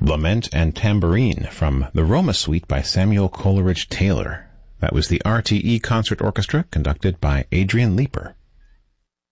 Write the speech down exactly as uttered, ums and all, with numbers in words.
Lament and Tambourine from the Roma Suite by Samuel Coleridge Taylor. That was the R T E Concert Orchestra, conducted by Adrian Leeper.